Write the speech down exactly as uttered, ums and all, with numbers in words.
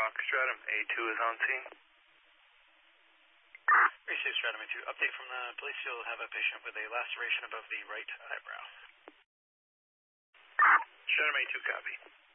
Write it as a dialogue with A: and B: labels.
A: Rock Stratum, A two is on scene.
B: Receive Stratum A two. Update from the police, you'll have a patient with a laceration above the right eyebrow.
A: Stratum A two, copy.